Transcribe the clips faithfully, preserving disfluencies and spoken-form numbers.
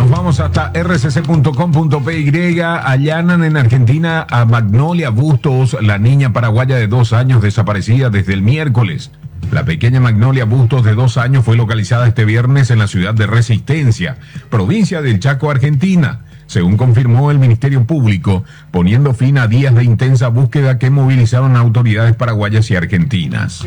Nos vamos hasta r c c punto com punto p y. Allanan en Argentina a Magnolia Bustos, la niña paraguaya de dos años desaparecida desde el miércoles. La pequeña Magnolia Bustos, de dos años, fue localizada este viernes en la ciudad de Resistencia, provincia del Chaco, Argentina, según confirmó el Ministerio Público, poniendo fin a días de intensa búsqueda que movilizaron a autoridades paraguayas y argentinas.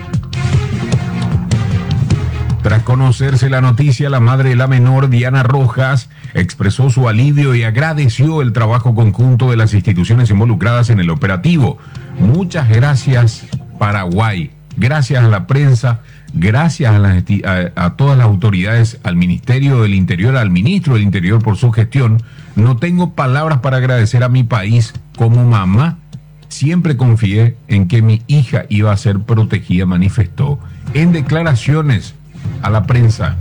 Tras conocerse la noticia, la madre de la menor, Diana Rojas, expresó su alivio y agradeció el trabajo conjunto de las instituciones involucradas en el operativo. Muchas gracias, Paraguay. Gracias a la prensa, gracias a, las, a, a todas las autoridades, al Ministerio del Interior, al Ministro del Interior por su gestión. No tengo palabras para agradecer a mi país. Como mamá, siempre confié en que mi hija iba a ser protegida, manifestó en declaraciones a la prensa.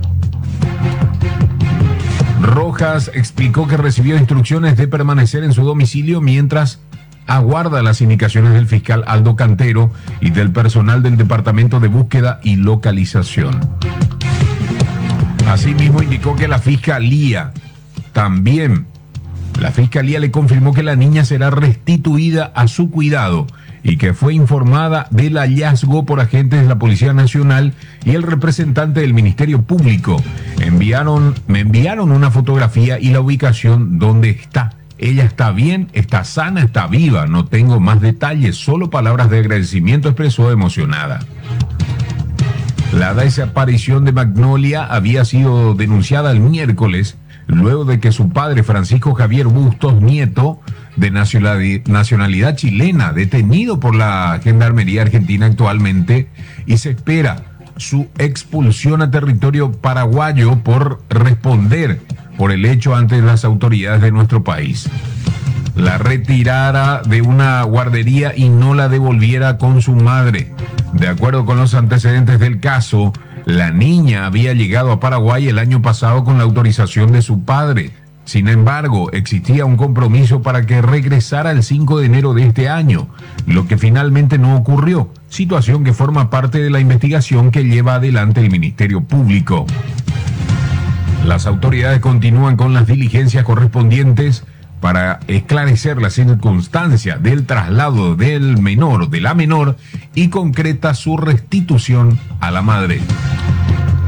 Rojas explicó que recibió instrucciones de permanecer en su domicilio mientras aguarda las indicaciones del fiscal Aldo Cantero y del personal del Departamento de Búsqueda y Localización. Asimismo, indicó que la Fiscalía también, la Fiscalía le confirmó que la niña será restituida a su cuidado y que fue informada del hallazgo por agentes de la Policía Nacional y el representante del Ministerio Público. Enviaron, me enviaron una fotografía y la ubicación donde está. Ella está bien, está sana, está viva. No tengo más detalles, solo palabras de agradecimiento, expresó emocionada. La desaparición de Magnolia había sido denunciada el miércoles, luego de que su padre, Francisco Javier Bustos Nieto, de nacionalidad chilena, detenido por la Gendarmería Argentina actualmente, y se espera su expulsión a territorio paraguayo por responder por el hecho ante las autoridades de nuestro país. La retirara de una guardería y no la devolviera con su madre. De acuerdo con los antecedentes del caso, la niña había llegado a Paraguay el año pasado con la autorización de su padre. Sin embargo, existía un compromiso para que regresara el cinco de enero de este año, lo que finalmente no ocurrió, situación que forma parte de la investigación que lleva adelante el Ministerio Público. Las autoridades continúan con las diligencias correspondientes para esclarecer las circunstancias del traslado del menor, de la menor, y concreta su restitución a la madre.